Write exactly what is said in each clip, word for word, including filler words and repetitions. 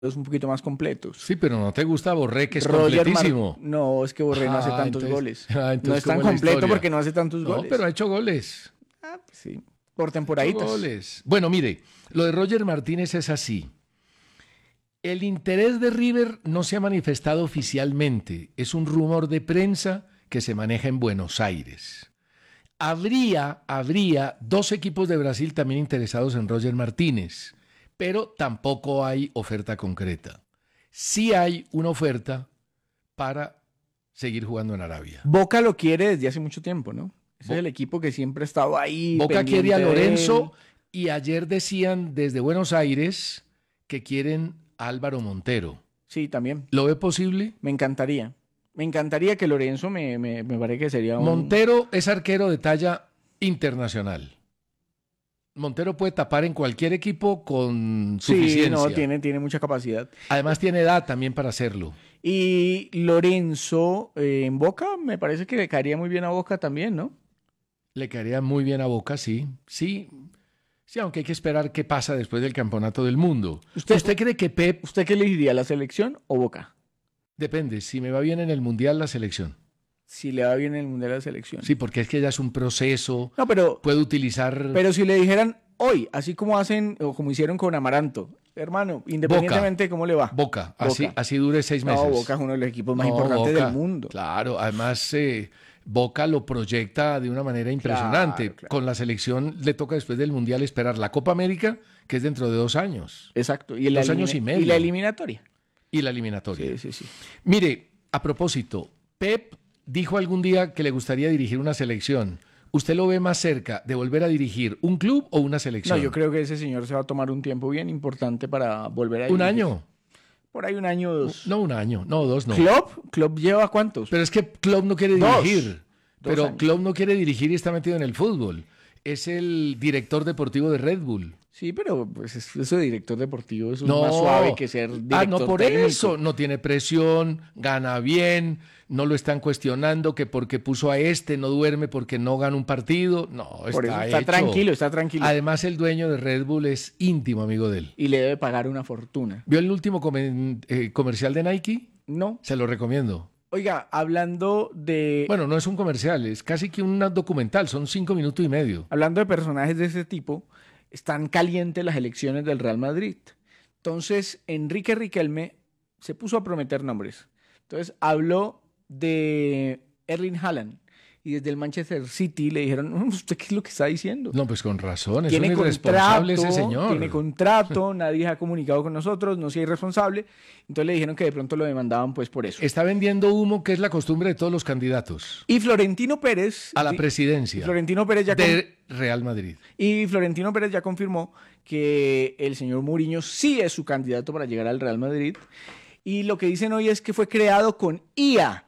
un poquito más completos. Sí, pero no te gusta Borré, que es Roger completísimo. Mar... No, es que Borré no hace Ah, tantos entonces- goles. ah, entonces, No es tan ¿cómo es la completo historia? porque no hace tantos No, goles. pero ha hecho goles. Ah, pues sí, por Ocho temporaditas. goles. Bueno, mire, lo de Roger Martínez es así. El interés de River no se ha manifestado oficialmente. Es un rumor de prensa que se maneja en Buenos Aires. Habría, habría dos equipos de Brasil también interesados en Roger Martínez, pero tampoco hay oferta concreta. Sí hay una oferta para seguir jugando en Arabia. Boca lo quiere desde hace mucho tiempo, ¿no? Ese Bo- es el equipo que siempre ha estado ahí. Boca pendiente quiere a de Lorenzo él. y ayer decían desde Buenos Aires que quieren a Álvaro Montero. Sí, también. ¿Lo ve posible? Me encantaría. Me encantaría que Lorenzo me, me, me parece que sería un... Montero es arquero de talla internacional. Montero puede tapar en cualquier equipo con Sí, suficiencia. no, tiene, tiene mucha capacidad. Además tiene edad también para hacerlo. Y Lorenzo eh, en Boca, me parece que le caería muy bien a Boca también, ¿no? Le caería muy bien a Boca, sí. Sí, sí, aunque hay que esperar qué pasa después del Campeonato del Mundo. ¿Usted- ¿Usted, cree que Pep... ¿Usted qué elegiría, la selección o Boca? Depende, si me va bien en el Mundial, la selección. Si le va bien en el Mundial de la selección. Sí, porque es que ya es un proceso. No, pero, Puede utilizar... pero si le dijeran hoy, así como hacen o como hicieron con Amaranto, hermano, independientemente de cómo le va. Boca, así, Boca. así dure seis meses. No, Boca es uno de los equipos más No, importantes Boca, del mundo. Claro, además eh, Boca lo proyecta de una manera impresionante. Claro, claro. Con la selección le toca después del Mundial esperar la Copa América, que es dentro de dos años, Exacto. Y la Dos años elimina- y medio. Y la eliminatoria. y la eliminatoria. Sí, sí, sí. Mire, a propósito, Pep dijo algún día que le gustaría dirigir una selección. ¿Usted lo ve más cerca de volver a dirigir un club o una selección? No, yo creo que ese señor se va a tomar un tiempo bien importante para volver a ¿Un dirigir. año? Por ahí un año o dos. No, un año. No, dos no. ¿Klopp? ¿Klopp lleva cuántos? Pero es que Klopp no quiere Dos. dirigir. Dos Pero años. Klopp no quiere dirigir y está metido en el fútbol. Es el director deportivo de Red Bull. Sí, pero pues es- eso de director deportivo eso No. es más suave que ser director Ah, no por técnico. eso. No tiene presión, gana bien, no lo están cuestionando que porque puso a este no duerme porque no gana un partido. No, Por está eso está hecho. tranquilo, está tranquilo. Además, el dueño de Red Bull es íntimo amigo de él. Y le debe pagar una fortuna. ¿Vio el último comen- eh, comercial de Nike? No. Se lo recomiendo. Oiga, hablando de Bueno, no es un comercial, es casi que un documental, son cinco minutos y medio. hablando de personajes de ese tipo, están calientes las elecciones del Real Madrid. Entonces, Enrique Riquelme se puso a prometer nombres. Entonces, habló de Erling Haaland. Y desde el Manchester City le dijeron, "Mm, ¿usted qué es lo que está diciendo? No, pues con razón, es Tiene un contrato, irresponsable ese señor. tiene contrato, nadie ha comunicado con nosotros, no sea irresponsable. Entonces le dijeron que de pronto lo demandaban pues por eso. Está vendiendo humo, que es la costumbre de todos los candidatos Y Florentino Pérez... a la di- presidencia Florentino Pérez ya con- de Real Madrid. Y Florentino Pérez ya confirmó que el señor Mourinho sí es su candidato para llegar al Real Madrid. Y lo que dicen hoy es que fue creado con I A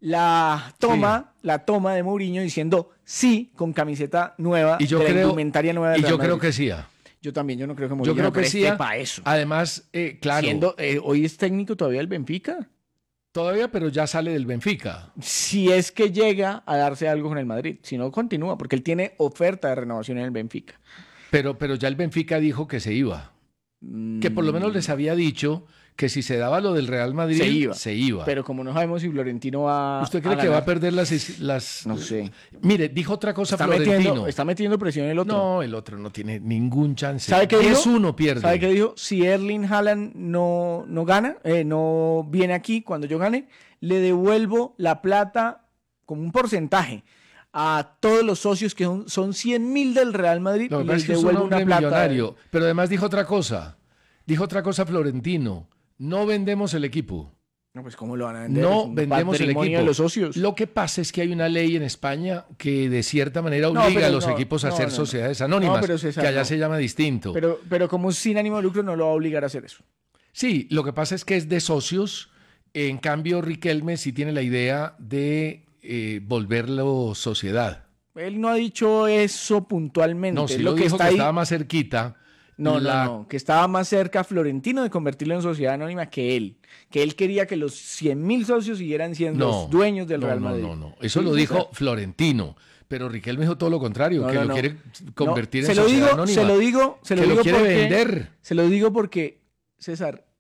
la toma, la toma de Mourinho diciendo sí con camiseta nueva, Y yo de la creo, indumentaria nueva del y Real yo creo Madrid. que sí. ah. Yo también, yo no creo que Yo Mourinho creo que sí. ah. para eso. Además, eh, claro, Siendo, eh, hoy es técnico todavía el Benfica. todavía, pero ya sale del Benfica. Si es que llega a darse algo con el Madrid, si no continúa, porque él tiene oferta de renovación en el Benfica. Pero, pero ya el Benfica dijo que se iba. Que por lo menos les había dicho que si se daba lo del Real Madrid, Se iba. se iba. Pero como no sabemos si Florentino va ¿Usted cree a que va a ganar, perder las, las... No sé. Mire, dijo otra cosa Está Florentino. metiendo, está metiendo presión el otro. No, el otro no tiene ningún chance. ¿Sabe qué dijo? diez uno pierde. ¿Sabe qué dijo? Si Erling Haaland no, no gana, eh, no viene aquí cuando yo gane, le devuelvo la plata como un porcentaje a todos los socios que son, son cien mil del Real Madrid. Lo que les pasa es que es un devuelvo hombre una plata. millonario. Pero además dijo otra cosa. Dijo otra cosa Florentino. No vendemos el equipo. No, pues ¿cómo lo van a vender? No Es un vendemos el patrimonio equipo. de los socios. Lo que pasa es que hay una ley en España que de cierta manera No, obliga pero a los no, equipos a no, ser no, no. sociedades anónimas, No, pero César, que allá no. se llama distinto. Pero, pero como es sin ánimo de lucro, no lo va a obligar a hacer eso. Sí, lo que pasa es que es de socios. En cambio, Riquelme sí tiene la idea de eh, volverlo sociedad. Él no ha dicho eso puntualmente. No, sí es lo, que dijo está que ahí. estaba más cerquita. No, la- no, no, que estaba más cerca Florentino de convertirlo en sociedad anónima que él. Que él quería que los cien mil socios siguieran siendo No, los dueños del no, Real no, Madrid. No, no, Eso Sí, lo o dijo sea, Florentino. Pero Riquelme dijo todo lo contrario, No, que no, lo no. quiere convertir no, en se lo sociedad digo, anónima. Se lo digo, se lo que digo lo quiere porque, vender. Se lo digo porque, César,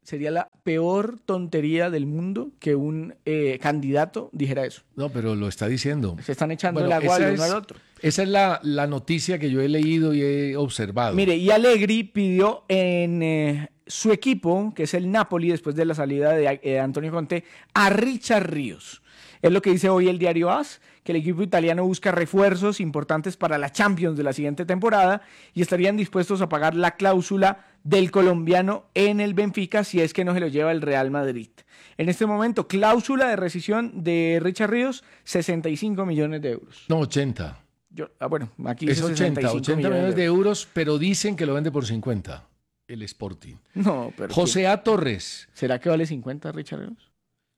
Sería la peor tontería del mundo que un eh, candidato dijera eso. No, pero lo está diciendo. Se están echando Bueno, el agua esa del uno es- al otro. Esa es la, la noticia que yo he leído y he observado. Mire, y Allegri pidió en eh, su equipo, que es el Napoli, después de la salida de eh, Antonio Conte, a Richard Ríos. Es lo que dice hoy el diario A S, que el equipo italiano busca refuerzos importantes para la Champions de la siguiente temporada y estarían dispuestos a pagar la cláusula del colombiano en el Benfica si es que no se lo lleva el Real Madrid. En este momento, cláusula de rescisión de Richard Ríos, sesenta y cinco millones de euros. No, ochenta. Yo, ah, bueno, aquí Es dice ochenta, sesenta y cinco ochenta millones de euros, pero dicen que lo vende por cincuenta. El Sporting. No, pero José A. Torres. ¿qué? ¿Será que vale cincuenta Richard Ríos?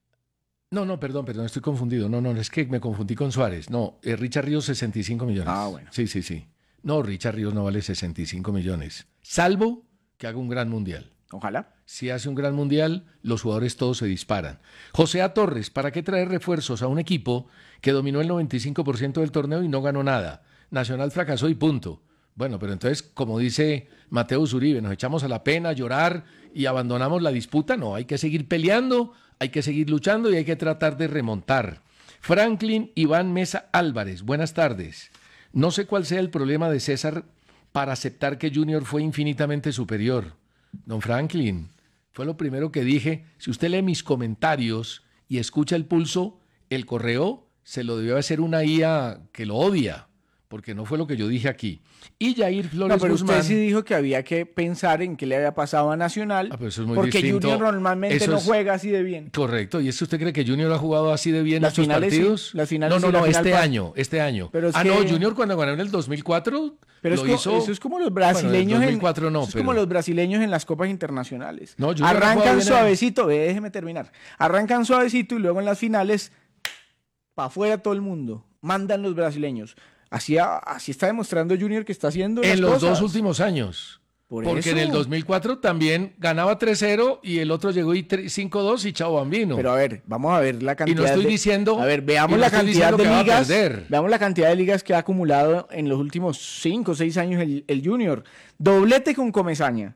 No, no, perdón, perdón, estoy confundido. No, no, es que me confundí con Suárez. No, eh, Richard Ríos, sesenta y cinco millones. Ah, bueno. Sí, sí, sí. No, Richard Ríos no vale sesenta y cinco millones. Salvo que haga un gran mundial. Ojalá. Si hace un gran mundial, los jugadores todos se disparan. José A. Torres, ¿para qué traer refuerzos a un equipo que dominó el noventa y cinco por ciento del torneo y no ganó nada? Nacional fracasó y punto. Bueno, pero entonces, como dice Mateo Zuribe, nos echamos a la pena, a llorar y abandonamos la disputa. No, hay que seguir peleando, hay que seguir luchando y hay que tratar de remontar. Franklin Iván Mesa Álvarez, buenas tardes. No sé cuál sea el problema de César para aceptar que Junior fue infinitamente superior. Don Franklin, fue lo primero que dije. Si usted lee mis comentarios y escucha el pulso, el correo se lo debió hacer una I A que lo odia, porque no fue lo que yo dije aquí. Y Jair Flores No, pero Guzmán. usted sí dijo que había que pensar en qué le había pasado a Nacional, Ah, pero eso es muy porque distinto. Junior normalmente Eso no es- juega así de bien. Correcto. ¿Y es que usted cree que Junior ha jugado así de bien Las estos finales sí, partidos? las finales no, sí, no, la no, final este pas- año, este año. Pero es ah, no, que- Junior cuando ganó en el dos mil cuatro Pero lo es co- hizo... eso es como los Bueno, en el brasileños dos mil en, cuatro no, eso es pero- como los brasileños en las copas internacionales. No, Junior ha jugado Arrancan bien en- suavecito, ve, déjeme terminar. Arrancan suavecito y luego en las finales para afuera todo el mundo. Mandan los brasileños. Así, a- así está demostrando Junior que está haciendo las En los cosas. dos últimos años. Por Porque eso. en el dos mil cuatro también ganaba tres cero y el otro llegó y tre- cinco dos y chao bambino. Pero a ver, vamos a ver la cantidad. Y no estoy de- diciendo- A ver, y veamos no la estoy cantidad diciendo de que va a ligas. perder. Veamos la cantidad de ligas que ha acumulado en los últimos cinco o seis años el, el Junior. Doblete con Comesaña.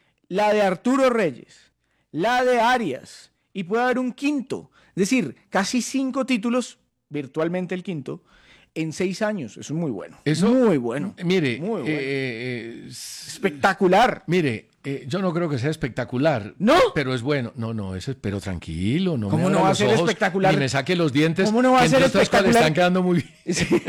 La de Arturo Reyes. La de Arias. Y puede haber un quinto. Es decir, casi cinco títulos, virtualmente el quinto, en seis años. Eso es muy bueno. Eso- muy bueno. Mire, Muy bueno. eh, eh, s- Espectacular. mire, eh, yo no creo que sea espectacular. ¿No? Pero es bueno. No, no, eso es, pero tranquilo, no ¿Cómo me no abra va a los ser ojos, espectacular? Ni me saque los dientes. ¿Cómo no va a que ser entre otras cosas le espectacular? están quedando muy bien.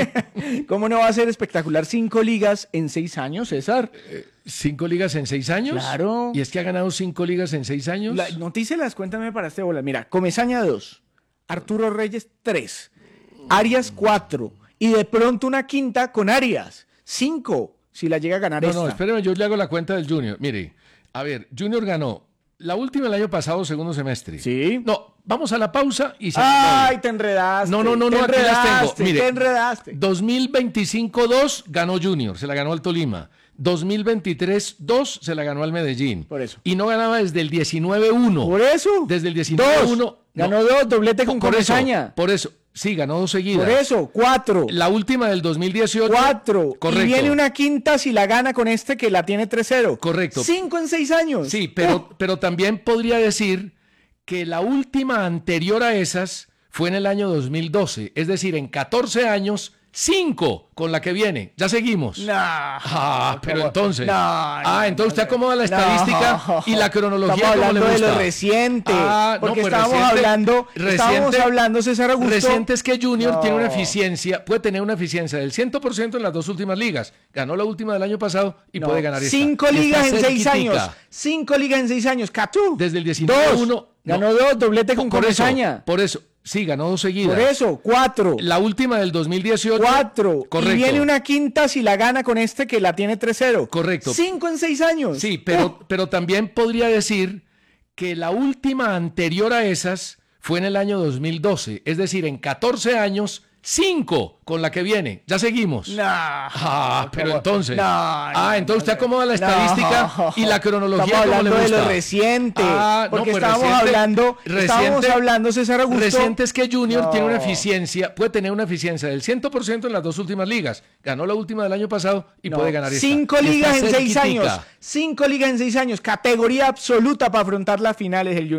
Sí. ¿Cómo no va a ser espectacular cinco ligas en seis años, César? ¿Cinco ligas en seis años? Claro. ¿Y es que ha ganado cinco ligas en seis años? La, notícelas, cuéntame para este bola. Mira, Comesaña dos, Arturo Reyes tres, Arias cuatro y de pronto una quinta con Arias cinco, si la llega a ganar No, esta. no, espéreme, yo le hago la cuenta del Junior. Mire, a ver, Junior ganó la última el año pasado, segundo semestre. Sí. No, vamos a la pausa y se Ay, te enredaste. No, no, no, te no, aquí las tengo. enredaste, Mire, te enredaste. dos mil veinticinco dos ganó Junior, se la ganó al Tolima. dos mil veintitrés dos se la ganó al Medellín. Por eso. Y no ganaba desde el diecinueve uno. Por eso. Desde el diecinueve uno. Dos. Ganó dos, doblete con por eso, Comesaña. por eso. Sí, ganó dos seguidas. Por eso, cuatro. La última del dos mil dieciocho. Cuatro. Correcto. Y viene una quinta si la gana con este que la tiene tres cero. Correcto. Cinco en seis años. Sí, pero, Oh. pero también podría decir que la última anterior a esas fue en el año dos mil doce. Es decir, en catorce años, cinco con la que viene. Ya seguimos. No. Ah, pero ¿Cómo? entonces. No, ah, no, entonces usted no. acomoda la estadística No. y la cronología Estamos como le hablando de gusta. lo reciente. Ah, no, porque pues estábamos reciente- hablando, estábamos reciente- hablando, César Augusto. Reciente es que Junior No. tiene una eficiencia, puede tener una eficiencia del cien por ciento en las dos últimas ligas. Ganó la última del año pasado y No, puede ganar esta. Cinco Y está ligas en seis cerquitica. años. Cinco ligas en seis años. Catú. Desde el diecinueve Dos. uno. Ganó dos, doblete con por eso, Comesaña. por eso. Sí, ganó dos seguidas. Por eso, cuatro. La última del dos mil dieciocho. Cuatro. Correcto. Y viene una quinta si la gana con este que la tiene tres cero. Correcto. Cinco en seis años. Sí, pero, Oh. pero también podría decir que la última anterior a esas fue en el año dos mil doce. Es decir, en catorce años, cinco con la que viene. Ya seguimos. No. Ah, pero ¿Cómo? entonces. No, ah, no, entonces usted no, acomoda la estadística no. y la cronología Estamos como le hablando de gusta. lo reciente. Ah, no, porque pues estábamos reciente- hablando, estábamos reciente- hablando, César Augusto. Reciente es que Junior No. tiene una eficiencia, puede tener una eficiencia del cien por ciento en las dos últimas ligas. Ganó la última del año pasado y No, puede ganar esta. Cinco Y está ligas en seis cerquitica. años. Cinco ligas en seis años. Categoría absoluta para afrontar las finales del Junior.